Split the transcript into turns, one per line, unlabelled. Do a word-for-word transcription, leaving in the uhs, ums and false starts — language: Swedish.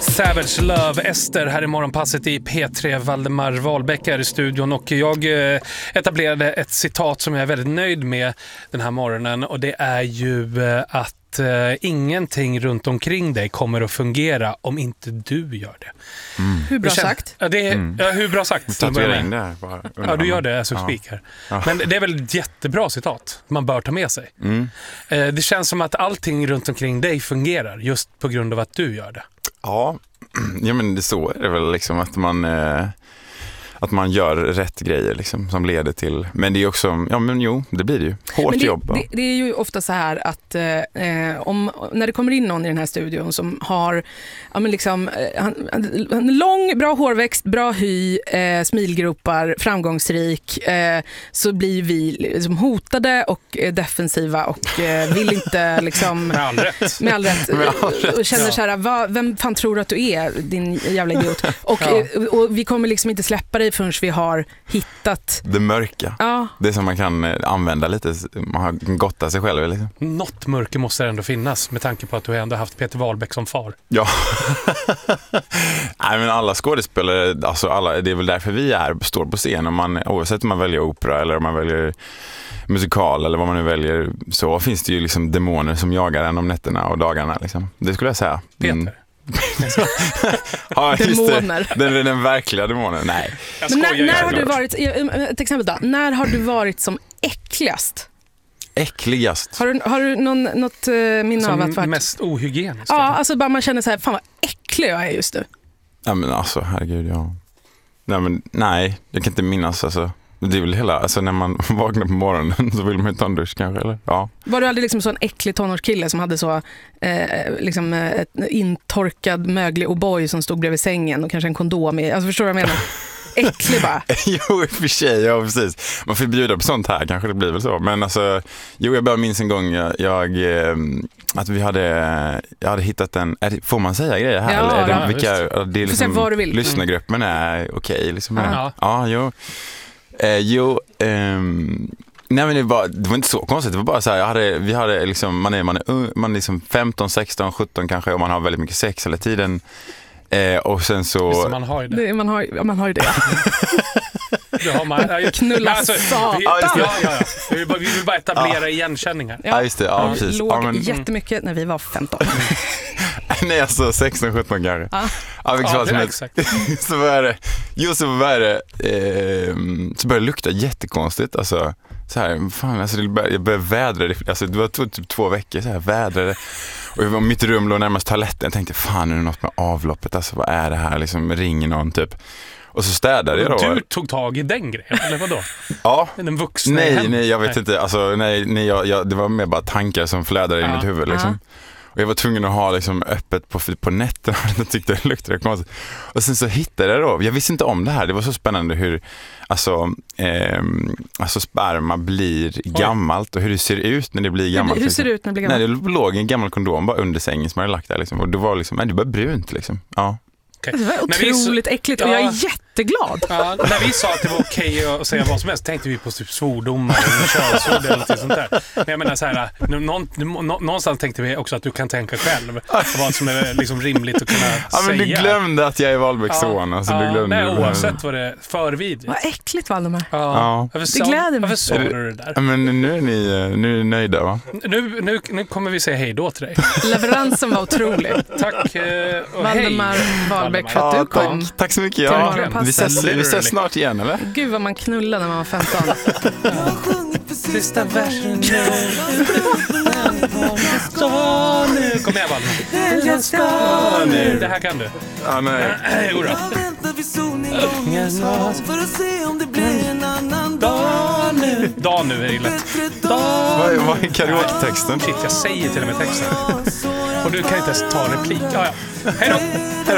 Savage Love, Ester här i morgonpasset i P tre. Valdemar Wahlbeck är i studion och jag etablerade ett citat som jag är väldigt nöjd med den här morgonen, och det är ju att Uh, ingenting runt omkring dig kommer att fungera om inte du gör det.
Mm. Hur bra sagt?
Ja, det är,
mm.
ja, hur bra sagt?
Tatuera in det här bara.
Ja, du gör det, alltså ja. Speaker. Ja. Men det är väl ett jättebra citat man bör ta med sig. Mm. Uh, det känns som att allting runt omkring dig fungerar just på grund av att du gör det.
Ja, ja men det så är det väl liksom att man... Uh... Att man gör rätt grejer liksom, som leder till... Men det är också... Ja, men jo, det blir det ju. Hårt
det,
jobb.
Det, det är ju ofta så här att eh, om, när det kommer in någon i den här studion som har ja, men liksom, eh, han, han, lång, bra hårväxt, bra hy, eh, smilgropar, framgångsrik, eh, så blir vi liksom hotade och eh, defensiva och eh, vill inte liksom...
med all rätt.
Med all rätt.
Med all rätt.
Och känner så här, vad, vem fan tror du att du är, din jävla idiot? Och, ja. och, och vi kommer liksom inte släppa dig förrän vi har hittat
det mörka.
Ja.
Det som man kan använda lite, man har gottat sig själv liksom.
Något mörker måste ändå finnas med tanke på att du ändå haft Peter Wahlbeck som far.
Ja. Nej, men alla skådespelare, alltså alla, det är väl därför vi är står på scen, om man, oavsett om man väljer opera eller om man väljer musikal eller vad man nu väljer, så finns det ju liksom demoner som jagar en om nätterna och dagarna liksom. Det skulle jag säga.
Peter.
Mm. Ja,
demoner.
Den är den verkliga demonen. Nej.
Men när, när har du varit, ett exempel då, när har du varit som äckligast?
Äckligast?
Har du, har du någon, något uh, minne
som
av att varit...
mest ohygieniskt?
Ja, alltså bara man känner så här, fan vad äcklig jag är just nu.
Ja, men alltså, herregud, ja. Nej, men nej, jag kan inte minnas, alltså. Det är väl hela, alltså när man vaknar på morgonen så vill man ta en dusch kanske, eller? Ja.
Var du aldrig liksom så en äcklig tonårskille som hade så eh, liksom ett intorkad möglig O'boy som stod bredvid sängen och kanske en kondom i, alltså förstår du vad jag menar? Äcklig bara.
Jo, i och för sig, ja precis. Man får bjuda på sånt här, kanske det blir väl så. Men alltså, jo, jag bara minns en gång jag, jag att vi hade jag hade hittat en, är, får man säga grejer här?
Ja,
eller är det,
ja,
vilka, det är liksom,
vad du vill.
lyssnargruppen är okej, okay, liksom.
Ja,
ja. ja jo. Eh, jo, ehm, nej men det var, det var inte så konstigt, det var bara så här, jag hade, vi hade liksom, man är, man är, man är liksom femton, sexton, sjutton kanske, och man har väldigt mycket sex hela tiden. Eh, och sen så...
Visst, man har ju det.
det man, har, ja, man har ju det.
Du har man, ja,
knulla alltså, satan.
Ja, ja, ja. Vi, vill bara, vi vill bara etablera ja. igenkänningar.
Ja, just det. Ja,
ja,
precis.
låg
ja, men...
jättemycket när vi var femton.
Nej, alltså sexton, sjutton kanske.
Ja,
ja, ja det är exakt.
Så var det, jo, så var det, eh, så började det lukta jättekonstigt. Alltså, så här, fan, alltså, det började, jag började vädra det, alltså, det var typ två veckor så här, vädrade. Och mitt rum låg närmast toaletten. Jag tänkte, fan, är det något med avloppet? Alltså, vad är det här? Liksom, ringer någon typ. Och så städade jag då.
Du tog tag i den grejen, eller vadå?
Ja.
Den vuxna
nej, nej, jag vet nej. inte. Alltså, nej, nej, jag, jag, det var mer bara tankar som flödade ja. i mitt huvud. Liksom. Ja. Och jag var tvungen att ha liksom, öppet på, på nätterna. Jag tyckte det luktade konstigt. Och sen så hittade jag då. Jag visste inte om det här. Det var så spännande hur alltså, eh, alltså sperma blir Oj. gammalt. Och hur det ser ut när det blir gammalt.
Hur, hur ser det ut när det blir gammalt?
Nej, det låg en gammal kondom bara under sängen som jag hade lagt där. Liksom. Och det var liksom, nej, det var brunt liksom. Ja.
Okay. Det var otroligt så, äckligt och ja, jag är jätteglad.
Ja, när vi sa att det var okej att säga vad som helst tänkte vi på typ svordomar eller könsord eller något sånt där. Men jag menar så här, någon, någonstans tänkte vi också att du kan tänka själv vad som är liksom rimligt att kunna
ja,
säga.
Men du glömde att jag är Wahlbecks son.
Ja,
alltså,
ja,
du glömde
nej, oavsett vad det är förvid.
Vad äckligt, Valdemar.
Ja.
Ja.
Varför
det gläder mig.
Varför sa du det där?
Ja, men nu är ni, nu är ni nöjda, va?
Nu, nu, nu kommer vi säga hej då till dig.
Leveransen var otrolig.
Tack och
Valdemar Wahlbeck för att du kom.
Tack, tack så mycket. Ja. Vi, ses, vi ses snart igen, eller?
Gud vad man knullade när man var femton.
Sista versen nu. Kom igen, Valdemar. Det här kan du.
Ja, nej.
Jo då.
För att se om det blir en annan dag nu.
Dag nu är det lätt.
Vad är, vad är karaoke-texten?
Shit, jag säger till och med texten. Och du kan inte ens ta replik. Ja, ja. Hej då.
Hej då.